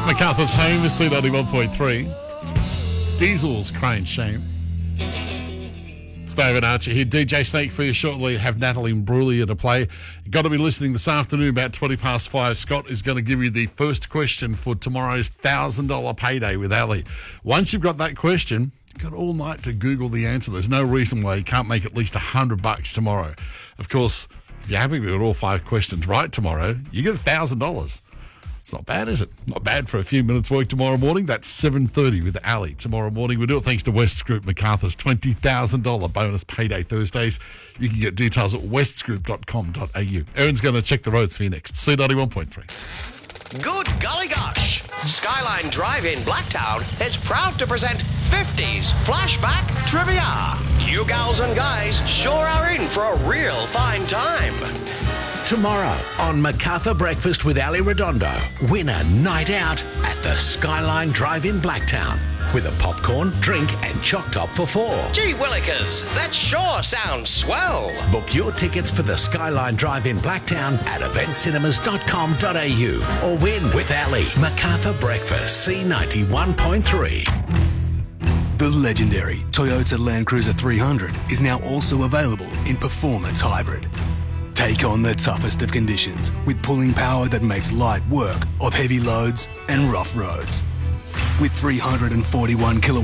MacArthur's Home is C91.3. It's Diesel's Crying Shame. It's David Archer here. DJ Snake for you shortly. Have Natalie Imbruglia to play. You've got to be listening this afternoon about 20 past 5. Scott is going to give you the first question for tomorrow's $1,000 payday with Ali. Once you've got that question, you've got all night to Google the answer. There's no reason why you can't make at least $100 tomorrow. Of course, if you're happy to get all 5 questions right tomorrow, you get $1,000. It's not bad, is it? Not bad for a few minutes work tomorrow morning. That's 7:30 with Ali tomorrow morning. We do it thanks to West Group, MacArthur's $20,000 bonus payday Thursdays. You can get details at westgroup.com.au. Aaron's going to check the roads for you next. C91.3. Good golly gosh! Skyline Drive-In Blacktown is proud to present 50s Flashback Trivia. You gals and guys sure are in for a real fine time. Tomorrow on MacArthur Breakfast with Ali Redondo, win a night out at the Skyline Drive-In Blacktown with a popcorn, drink and choc top for 4. Gee willikers, that sure sounds swell. Book your tickets for the Skyline Drive-In Blacktown at eventcinemas.com.au or win with Ali. MacArthur Breakfast, C91.3. The legendary Toyota Land Cruiser 300 is now also available in Performance Hybrid. Take on the toughest of conditions with pulling power that makes light work of heavy loads and rough roads. With 341 kilowatt